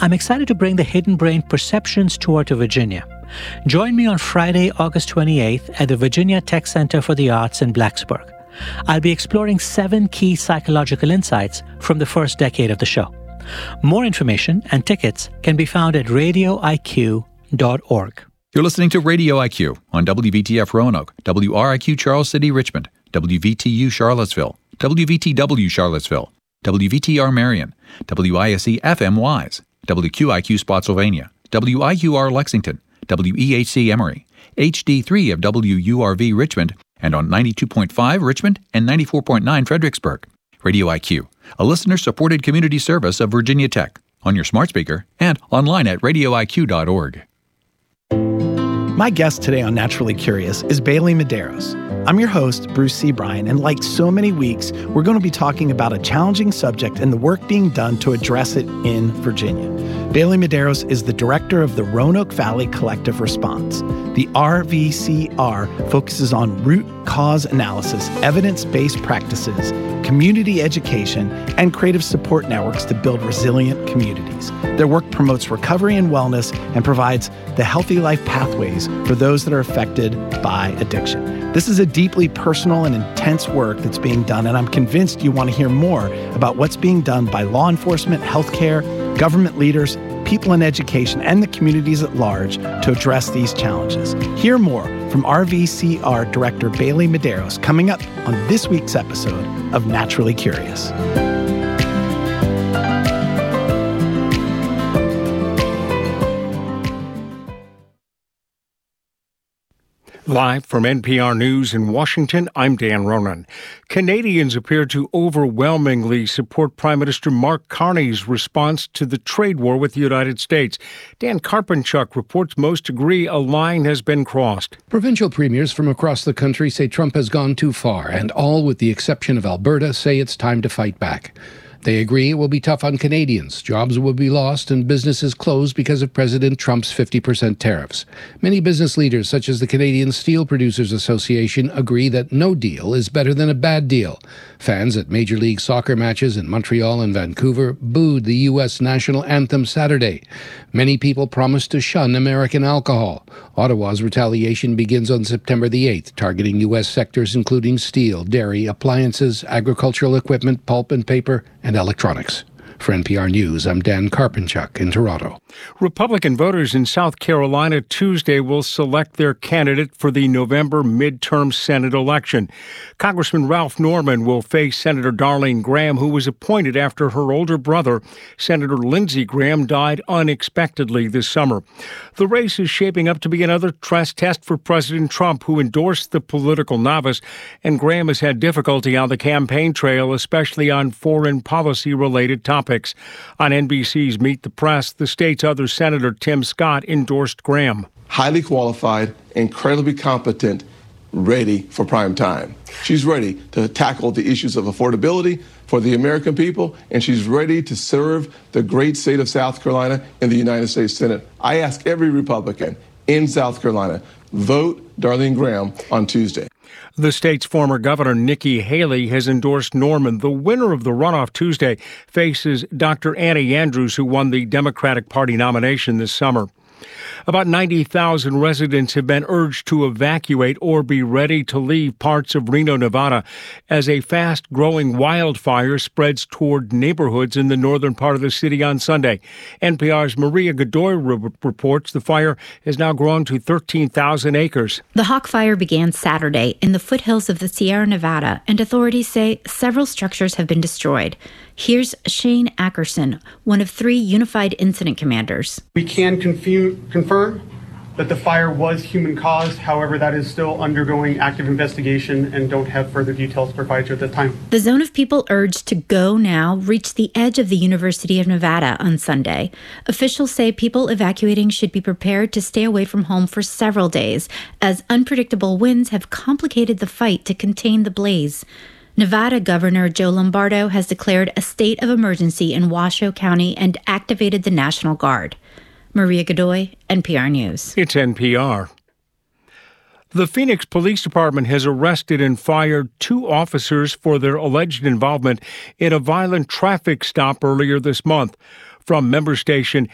I'm excited to bring the Hidden Brain Perceptions Tour to Virginia. Join me on Friday, August 28th at the Virginia Tech Center for the Arts in Blacksburg. I'll be exploring 7 key psychological insights from the first decade of the show. More information and tickets can be found at radioiq.org. You're listening to Radio IQ on WVTF Roanoke, WRIQ Charles City, Richmond, WVTU Charlottesville, WVTW Charlottesville, WVTR Marion, WISE FM Wise, WQIQ Spotsylvania, WIUR Lexington, WEHC Emory, HD3 of WURV Richmond, and on 92.5 Richmond and 94.9 Fredericksburg. Radio IQ, a listener-supported community service of Virginia Tech, on your smart speaker and online at radioiq.org. My guest today on Naturally Curious is Bailey Medeiros. I'm your host, Bruce C. Bryan, and like so many weeks, we're going to be talking about a challenging subject and the work being done to address it in Virginia. Bailey Medeiros is the director of the Roanoke Valley Collective Response. The RVCR focuses on root cause analysis, evidence-based practices, community education, and creative support networks to build resilient communities. Their work promotes recovery and wellness and provides the healthy life pathways for those that are affected by addiction. This is a deeply personal and intense work that's being done, and I'm convinced you want to hear more about what's being done by law enforcement, healthcare, government leaders, people in education, and the communities at large to address these challenges. Hear more from RVCR Director Bailey Medeiros coming up on this week's episode of Naturally Curious. Live from NPR News in Washington, I'm Dan Ronan. Canadians appear to overwhelmingly support Prime Minister Mark Carney's response to the trade war with the United States. Dan Karpenchuk reports most agree a line has been crossed. Provincial premiers from across the country say Trump has gone too far, and all, with the exception of Alberta, say it's time to fight back. They agree it will be tough on Canadians. Jobs will be lost and businesses closed because of President Trump's 50% tariffs. Many business leaders, such as the Canadian Steel Producers Association, agree that no deal is better than a bad deal. Fans at Major League Soccer matches in Montreal and Vancouver booed the U.S. national anthem Saturday. Many people promised to shun American alcohol. Ottawa's retaliation begins on September the 8th, targeting U.S. sectors including steel, dairy, appliances, agricultural equipment, pulp and paper, and electronics. For NPR News, I'm Dan Karpenchuk in Toronto. Republican voters in South Carolina Tuesday will select their candidate for the November midterm Senate election. Congressman Ralph Norman will face Senator Darlene Graham, who was appointed after her older brother, Senator Lindsey Graham, died unexpectedly this summer. The race is shaping up to be another test for President Trump, who endorsed the political novice, and Graham has had difficulty on the campaign trail, especially on foreign policy-related topics. On NBC's Meet the Press, the state's other Senator Tim Scott endorsed Graham. Highly qualified, incredibly competent, ready for prime time. She's ready to tackle the issues of affordability for the American people, and she's ready to serve the great state of South Carolina in the United States Senate. I ask every Republican in South Carolina, vote Darlene Graham on Tuesday. The state's former governor, Nikki Haley, has endorsed Norman. The winner of the runoff Tuesday faces Dr. Annie Andrews, who won the Democratic Party nomination this summer. About 90,000 residents have been urged to evacuate or be ready to leave parts of Reno, Nevada, as a fast-growing wildfire spreads toward neighborhoods in the northern part of the city on Sunday. NPR's Maria Godoy reports the fire has now grown to 13,000 acres. The Hawk Fire began Saturday in the foothills of the Sierra Nevada, and authorities say several structures have been destroyed. Here's Shane Ackerson, one of 3 Unified Incident Commanders. We can confirm that the fire was human-caused. However, that is still undergoing active investigation and don't have further details to provide you at this time. The zone of people urged to go now reached the edge of the University of Nevada on Sunday. Officials say people evacuating should be prepared to stay away from home for several days, as unpredictable winds have complicated the fight to contain the blaze. Nevada Governor Joe Lombardo has declared a state of emergency in Washoe County and activated the National Guard. Maria Godoy, NPR News. It's NPR. The Phoenix Police Department has arrested and fired 2 officers for their alleged involvement in a violent traffic stop earlier this month. From member station